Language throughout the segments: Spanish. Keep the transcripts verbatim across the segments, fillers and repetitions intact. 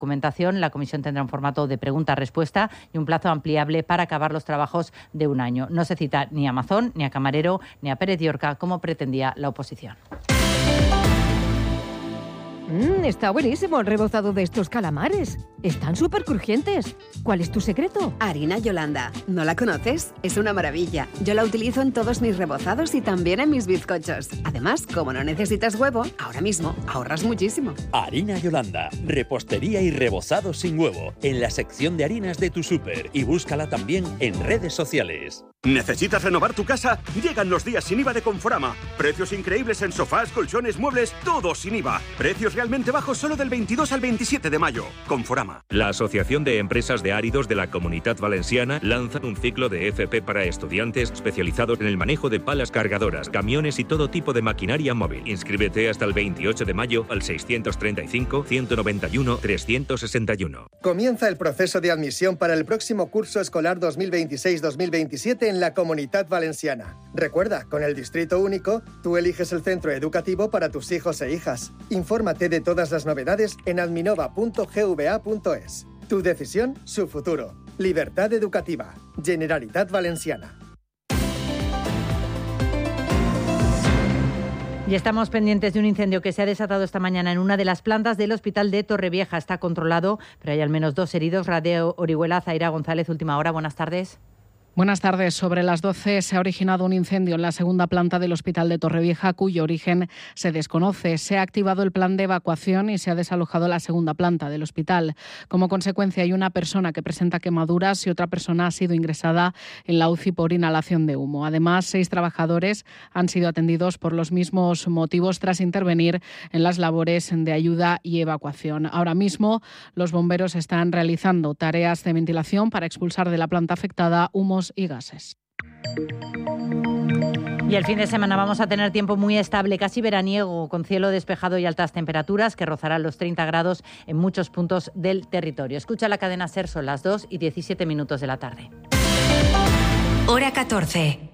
documentación. La comisión tendrá un formato de pregunta-respuesta y un plazo ampliable para acabar los trabajos de un año. No se cita ni a Mazón, ni a Camarero, ni a Pérez de Orca, como pretendía la oposición. Mm, está buenísimo el rebozado de estos calamares. Están súper crujientes. ¿Cuál es tu secreto? Harina Yolanda. ¿No la conoces? Es una maravilla. Yo la utilizo en todos mis rebozados y también en mis bizcochos. Además, como no necesitas huevo, ahora mismo ahorras muchísimo. Harina Yolanda. Repostería y rebozado sin huevo. En la sección de harinas de tu súper. Y búscala también en redes sociales. ¿Necesitas renovar tu casa? Llegan los días sin I V A de Conforama. Precios increíbles en sofás, colchones, muebles, todo sin I V A. Precios realmente bajos solo del veintidós al veintisiete de mayo. Conforama. La Asociación de Empresas de Áridos de la Comunitat Valenciana lanza un ciclo de F P para estudiantes especializados en el manejo de palas cargadoras, camiones y todo tipo de maquinaria móvil. Inscríbete hasta el veintiocho de mayo al seiscientos treinta y cinco, ciento noventa y uno, trescientos sesenta y uno. Comienza el proceso de admisión para el próximo curso escolar dos mil veintiséis dos mil veintisiete en la Comunitat Valenciana. Recuerda, con el Distrito Único, tú eliges el centro educativo para tus hijos e hijas. Infórmate de todas las novedades en adminova punto gva punto es. Tu decisión, su futuro. Libertad educativa. Generalitat Valenciana. Y estamos pendientes de un incendio que se ha desatado esta mañana en una de las plantas del Hospital de Torrevieja. Está controlado, pero hay al menos dos heridos. Radio Orihuela, Zaira González, última hora. Buenas tardes. Buenas tardes. Sobre las doce se ha originado un incendio en la segunda planta del Hospital de Torrevieja, cuyo origen se desconoce. Se ha activado el plan de evacuación y se ha desalojado la segunda planta del hospital. Como consecuencia, hay una persona que presenta quemaduras y otra persona ha sido ingresada en la U C I por inhalación de humo. Además, seis trabajadores han sido atendidos por los mismos motivos tras intervenir en las labores de ayuda y evacuación. Ahora mismo, los bomberos están realizando tareas de ventilación para expulsar de la planta afectada humos y gases. Y el fin de semana vamos a tener tiempo muy estable, casi veraniego, con cielo despejado y altas temperaturas que rozarán los treinta grados en muchos puntos del territorio. Escucha la cadena SER, son las dos y diecisiete minutos de la tarde. Hora catorce.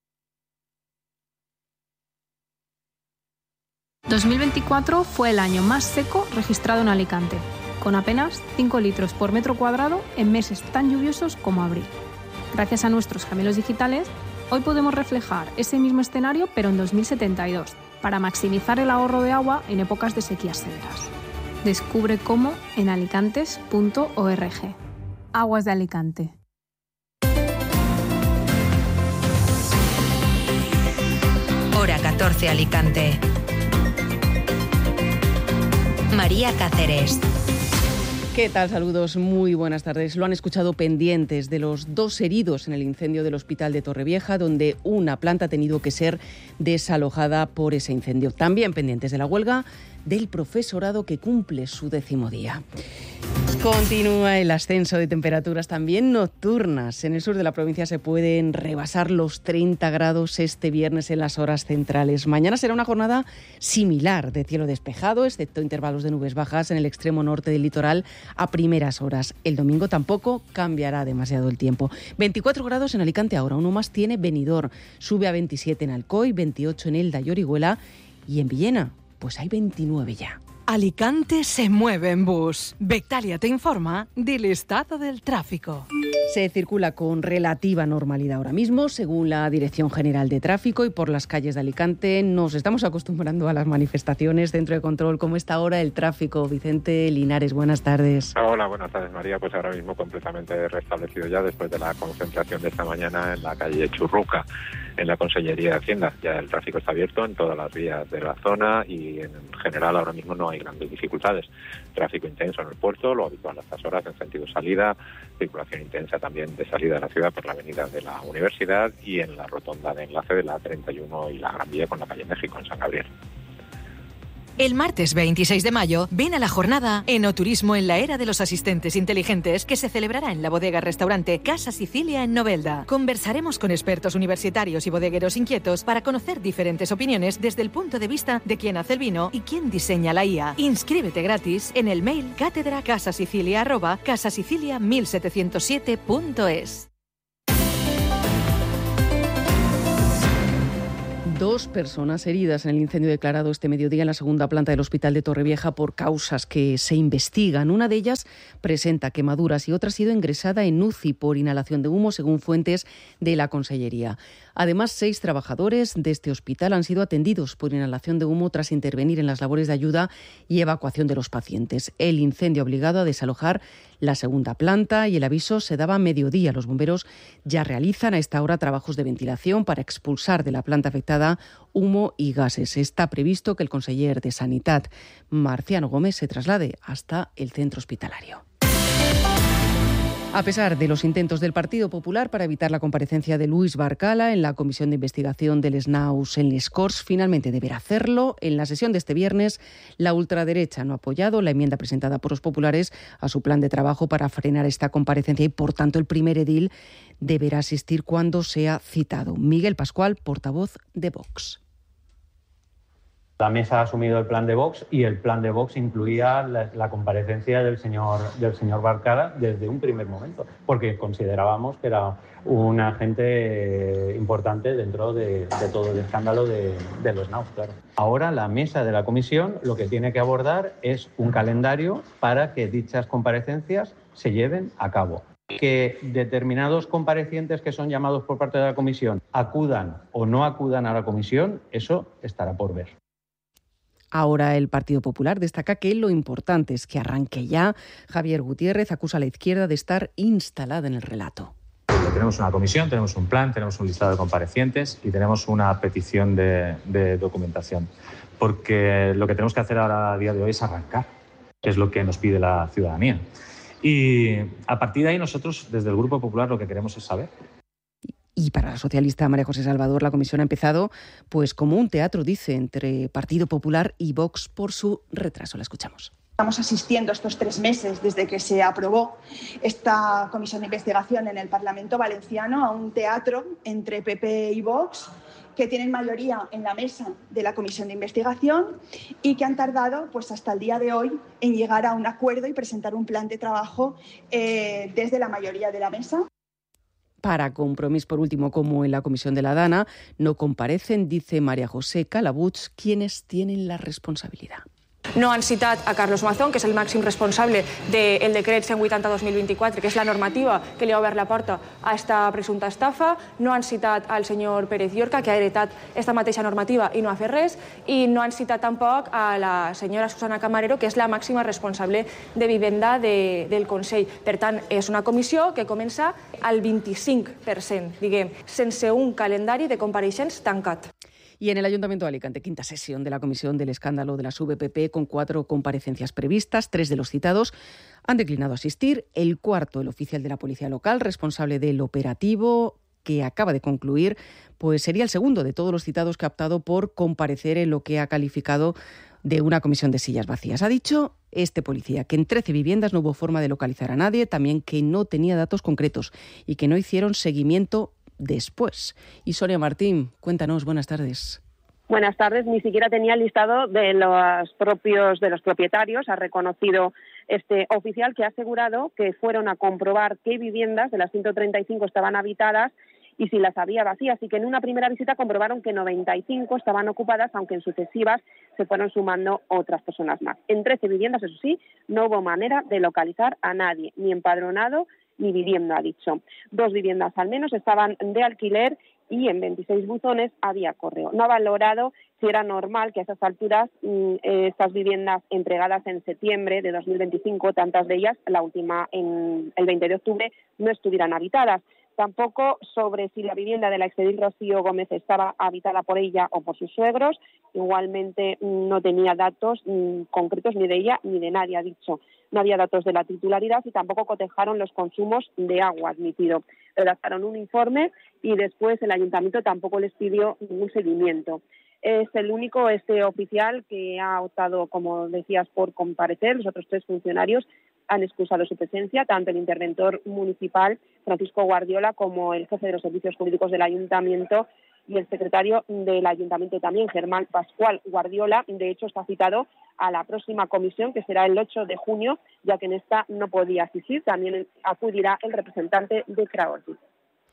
dos mil veinticuatro fue el año más seco registrado en Alicante, con apenas cinco litros por metro cuadrado en meses tan lluviosos como abril. Gracias a nuestros gemelos digitales, hoy podemos reflejar ese mismo escenario, pero en dos mil setenta y dos, para maximizar el ahorro de agua en épocas de sequías severas. Descubre cómo en alicantes punto org. Aguas de Alicante. Hora catorce, Alicante. María Cáceres. ¿Qué tal? Saludos, muy buenas tardes. Lo han escuchado, pendientes de los dos heridos en el incendio del Hospital de Torrevieja, donde una planta ha tenido que ser desalojada por ese incendio. También pendientes de la huelga del profesorado, que cumple su décimo día. Continúa el ascenso de temperaturas también nocturnas. En el sur de la provincia se pueden rebasar los treinta grados este viernes en las horas centrales. Mañana será una jornada similar, de cielo despejado, excepto intervalos de nubes bajas en el extremo norte del litoral a primeras horas. El domingo tampoco cambiará demasiado el tiempo. veinticuatro grados en Alicante ahora, uno más tiene Benidorm. Sube a veintisiete en Alcoy, veintiocho en Elda y Orihuela, y en Villena pues hay veintinueve ya. Alicante se mueve en bus. Bectalia te informa del estado del tráfico. Se circula con relativa normalidad ahora mismo, según la Dirección General de Tráfico, y por las calles de Alicante nos estamos acostumbrando a las manifestaciones. Dentro de control, ¿cómo está ahora el tráfico? Vicente Linares, buenas tardes. Hola, buenas tardes, María. Pues ahora mismo completamente restablecido ya después de la concentración de esta mañana en la calle Churruca, en la Consellería de Hacienda. Ya el tráfico está abierto en todas las vías de la zona y en general ahora mismo no hay grandes dificultades. Tráfico intenso en el puerto, lo habitual a estas horas en sentido salida, circulación intensa también de salida de la ciudad por la avenida de la Universidad y en la rotonda de enlace de la treinta y uno y la Gran Vía con la calle México en San Gabriel. El martes veintiséis de mayo, ven a la jornada Enoturismo en la era de los asistentes inteligentes, que se celebrará en la bodega-restaurante Casa Sicilia en Novelda. Conversaremos con expertos universitarios y bodegueros inquietos para conocer diferentes opiniones desde el punto de vista de quién hace el vino y quién diseña la I A. Inscríbete gratis en el mail cátedra casasicilia arroba casasicilia mil setecientos siete punto es. Dos personas heridas en el incendio declarado este mediodía en la segunda planta del Hospital de Torrevieja por causas que se investigan. Una de ellas presenta quemaduras y otra ha sido ingresada en U C I por inhalación de humo, según fuentes de la Consellería. Además, seis trabajadores de este hospital han sido atendidos por inhalación de humo tras intervenir en las labores de ayuda y evacuación de los pacientes. El incendio ha obligado a desalojar la segunda planta y el aviso se daba a mediodía. Los bomberos ya realizan a esta hora trabajos de ventilación para expulsar de la planta afectada humo y gases. Está previsto que el conseller de Sanidad, Marciano Gómez, se traslade hasta el centro hospitalario. A pesar de los intentos del Partido Popular para evitar la comparecencia de Luis Barcala en la comisión de investigación del Snaus en Les Corts, finalmente deberá hacerlo. En la sesión de este viernes, la ultraderecha no ha apoyado la enmienda presentada por los populares a su plan de trabajo para frenar esta comparecencia y, por tanto, el primer edil deberá asistir cuando sea citado. Miguel Pascual, portavoz de Vox. La mesa ha asumido el plan de Vox y el plan de Vox incluía la, la comparecencia del señor, del señor Barcala desde un primer momento, porque considerábamos que era un agente importante dentro de, de todo el escándalo de, de los Snaus, claro. Ahora la mesa de la comisión lo que tiene que abordar es un calendario para que dichas comparecencias se lleven a cabo. Que determinados comparecientes que son llamados por parte de la comisión acudan o no acudan a la comisión, eso estará por ver. Ahora el Partido Popular destaca que lo importante es que arranque ya. Javier Gutiérrez acusa a la izquierda de estar instalada en el relato. Tenemos una comisión, tenemos un plan, tenemos un listado de comparecientes y tenemos una petición de, de documentación. Porque lo que tenemos que hacer ahora a día de hoy es arrancar, que es lo que nos pide la ciudadanía. Y a partir de ahí nosotros, desde el Grupo Popular, lo que queremos es saber. Y para la socialista María José Salvador, la comisión ha empezado pues como un teatro, dice, entre Partido Popular y Vox por su retraso. La escuchamos. Estamos asistiendo estos tres meses desde que se aprobó esta comisión de investigación en el Parlamento Valenciano a un teatro entre P P y Vox, que tienen mayoría en la mesa de la comisión de investigación y que han tardado pues, hasta el día de hoy en llegar a un acuerdo y presentar un plan de trabajo eh, desde la mayoría de la mesa. Para Compromís, por último, como en la comisión de la Dana, no comparecen, dice María José Calabuig, quienes tienen la responsabilidad. No han citat a Carlos Mazón, que és el màxim responsable del decret cent vuitanta dos mil vint-i-quatre, que és la normativa que li ha obert la porta a esta presumpta estafa. No han citat al senyor Pérez Llorca, que ha heretat esta mateixa normativa i no ha fet res. I no han citat tampoc a la senyora Susana Camarero, que és la màxima responsable de vivenda de, del Consell. Per tant, és una comissió que comença al vint-i-cinc per cent, diguem, sense un calendari de compareixents tancat. Y en el Ayuntamiento de Alicante, quinta sesión de la Comisión del Escándalo de las V P P, con cuatro comparecencias previstas. Tres de los citados han declinado asistir. El cuarto, el oficial de la Policía Local, responsable del operativo que acaba de concluir, pues sería el segundo de todos los citados que ha optado por comparecer en lo que ha calificado de una comisión de sillas vacías. Ha dicho este policía que en trece viviendas no hubo forma de localizar a nadie, también que no tenía datos concretos y que no hicieron seguimiento después. Y Sonia Martín, cuéntanos, buenas tardes. Buenas tardes, ni siquiera tenía el listado de los propios de los propietarios. Ha reconocido este oficial, que ha asegurado que fueron a comprobar qué viviendas de las ciento treinta y cinco estaban habitadas y si las había vacías, y que en una primera visita comprobaron que noventa y cinco estaban ocupadas, aunque en sucesivas se fueron sumando otras personas más. En trece viviendas, eso sí, no hubo manera de localizar a nadie, ni empadronado ni vivienda, ha dicho. Dos viviendas al menos estaban de alquiler y en veintiséis buzones había correo. No ha valorado si era normal que a esas alturas mm, estas viviendas entregadas en septiembre de dos mil veinticinco, tantas de ellas, la última en el veinte de octubre, no estuvieran habitadas. Tampoco sobre si la vivienda de la exedil Rocío Gómez estaba habitada por ella o por sus suegros. Igualmente no tenía datos mm, concretos ni de ella ni de nadie, ha dicho. No había datos de la titularidad y tampoco cotejaron los consumos de agua admitido. Redactaron un informe y después el ayuntamiento tampoco les pidió ningún seguimiento. Es el único este oficial que ha optado, como decías, por comparecer. Los otros tres funcionarios han excusado su presencia, tanto el interventor municipal, Francisco Guardiola, como el jefe de los servicios jurídicos del ayuntamiento y el secretario del ayuntamiento también, Germán Pascual Guardiola. De hecho, está citado a la próxima comisión, que será el ocho de junio, ya que en esta no podía asistir. También acudirá el representante de Crowley.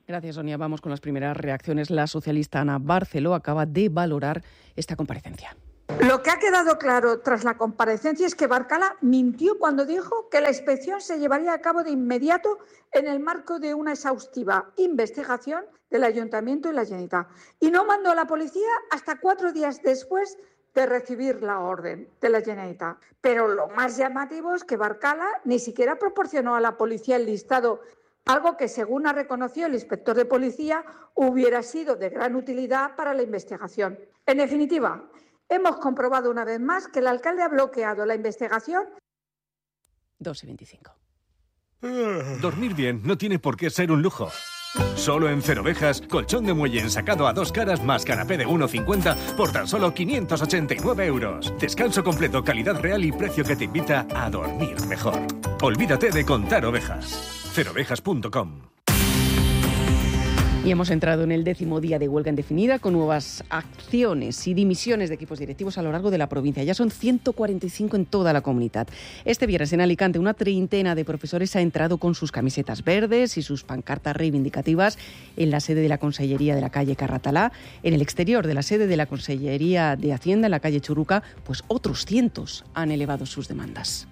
Gracias, Sonia. Vamos con las primeras reacciones. La socialista Ana Barceló acaba de valorar esta comparecencia. Lo que ha quedado claro tras la comparecencia es que Barcala mintió cuando dijo que la inspección se llevaría a cabo de inmediato en el marco de una exhaustiva investigación del Ayuntamiento y la Generalitat, y no mandó a la policía hasta cuatro días después de recibir la orden de la Generalitat. Pero lo más llamativo es que Barcala ni siquiera proporcionó a la policía el listado, algo que, según ha reconocido el inspector de policía, hubiera sido de gran utilidad para la investigación. En definitiva, hemos comprobado una vez más que el alcalde ha bloqueado la investigación. doce veinticinco. Dormir bien no tiene por qué ser un lujo. Solo en Cerovejas, colchón de muelle ensacado a dos caras más canapé de uno cincuenta por tan solo quinientos ochenta y nueve euros. Descanso completo, calidad real y precio que te invita a dormir mejor. Olvídate de contar ovejas. cerovejas punto com. Y hemos entrado en el décimo día de huelga indefinida con nuevas acciones y dimisiones de equipos directivos a lo largo de la provincia. Ya son ciento cuarenta y cinco en toda la comunidad. Este viernes en Alicante una treintena de profesores ha entrado con sus camisetas verdes y sus pancartas reivindicativas en la sede de la Consellería de la calle Carratalá. En el exterior de la sede de la Consellería de Hacienda en la calle Churruca, pues otros cientos han elevado sus demandas.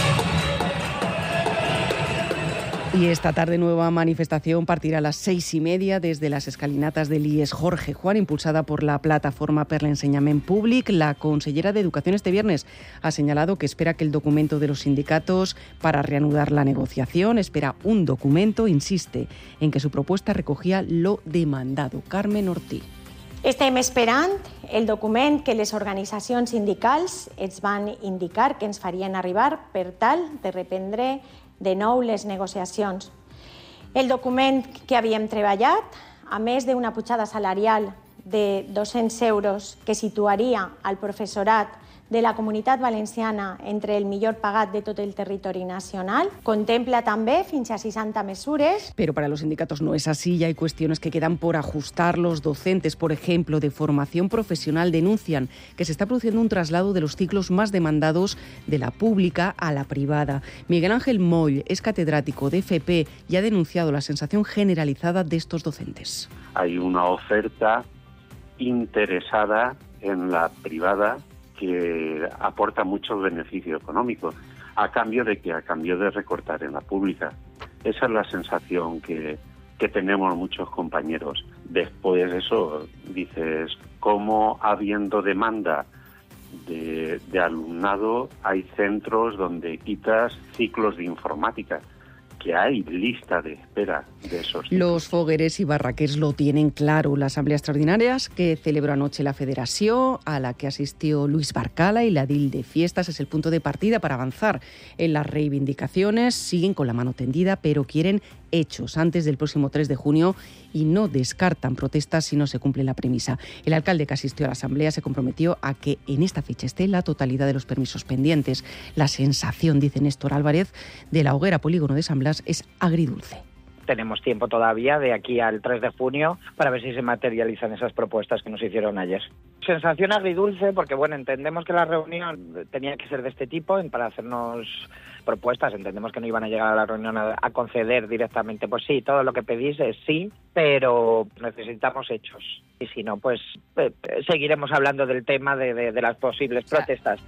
Y esta tarde nueva manifestación partirá a las seis y media desde las escalinatas del I E S Jorge Juan, impulsada por la plataforma per l'Ensenyament Públic. La consellera de Educación este viernes ha señalado que espera que el documento de los sindicatos para reanudar la negociación, espera un documento, insiste en que su propuesta recogía lo demandado. Carmen Ortí. Estem esperant el document que les organitzacions sindicals ens van indicar que ens farien arribar per tal de reprendre de nou les negociacions. El document que havíem treballat, a més d'una pujada salarial de dos-cents euros que situaria al professorat de la Comunitat Valenciana entre el millor pagat de tot el territori nacional, contempla també fins a seixanta mesures. Pero para los sindicatos no es así y hay cuestiones que quedan por ajustar. Los docentes, por ejemplo, de formación profesional denuncian que se está produciendo un traslado de los ciclos más demandados de la pública a la privada. Miguel Ángel Moll es catedrático de F P y ha denunciado la sensación generalizada de estos docentes. Hay una oferta interesada en la privada que aporta mucho beneficio económico, a cambio de que a cambio de recortar en la pública. Esa es la sensación que, que tenemos muchos compañeros. Después de eso, dices, ¿cómo habiendo demanda de, de alumnado hay centros donde quitas ciclos de informática? Que hay lista de espera de esos ciclos. Los fogueres y barraquers lo tienen claro. La asamblea extraordinaria que celebró anoche la Federación, a la que asistió Luis Barcala y la Dil de Fiestas, es el punto de partida para avanzar en las reivindicaciones. Siguen con la mano tendida, pero quieren hechos antes del próximo tres de junio y no descartan protestas si no se cumple la premisa. El alcalde que asistió a la asamblea se comprometió a que en esta fecha esté la totalidad de los permisos pendientes. La sensación, dice Néstor Álvarez, de la hoguera polígono de San Blas es agridulce. Tenemos tiempo todavía de aquí al tres de junio para ver si se materializan esas propuestas que nos hicieron ayer. Sensación agridulce porque, bueno, entendemos que la reunión tenía que ser de este tipo para hacernos propuestas. Entendemos que no iban a llegar a la reunión a, a conceder directamente. Pues sí, todo lo que pedís es sí, pero necesitamos hechos. Y si no, pues eh, seguiremos hablando del tema de, de, de las posibles protestas.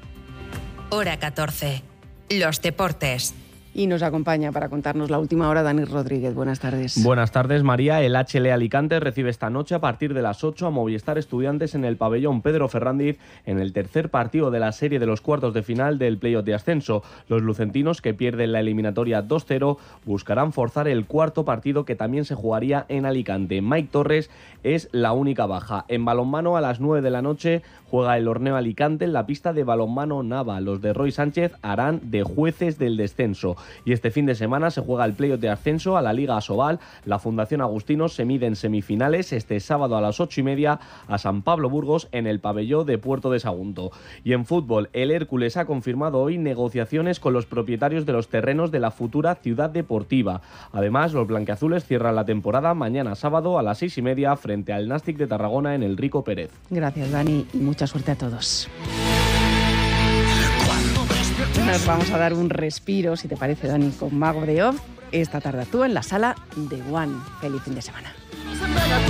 Hora catorce. Los deportes. Y nos acompaña para contarnos la última hora Dani Rodríguez. Buenas tardes. Buenas tardes, María. El H L Alicante recibe esta noche a partir de las ocho a Movistar Estudiantes en el pabellón Pedro Ferrandiz en el tercer partido de la serie de los cuartos de final del playoff de ascenso. Los lucentinos, que pierden la eliminatoria dos cero, buscarán forzar el cuarto partido que también se jugaría en Alicante. Mike Torres es la única baja. En balonmano, a las nueve de la noche juega el Horneo Alicante en la pista de balonmano Nava. Los de Roy Sánchez harán de jueces del descenso. Y este fin de semana se juega el playoff de ascenso a la Liga Asobal. La Fundación Agustinos se mide en semifinales este sábado a las ocho y media a San Pablo Burgos en el pabellón de Puerto de Sagunto. Y en fútbol, el Hércules ha confirmado hoy negociaciones con los propietarios de los terrenos de la futura ciudad deportiva. Además, los blanquiazules cierran la temporada mañana sábado a las seis y media frente al Nàstic de Tarragona en el Rico Pérez. Gracias, Dani, y mucha suerte a todos. Nos vamos a dar un respiro, si te parece, Dani, con Mago de Oz, esta tarde actúa en la sala de One. Feliz fin de semana.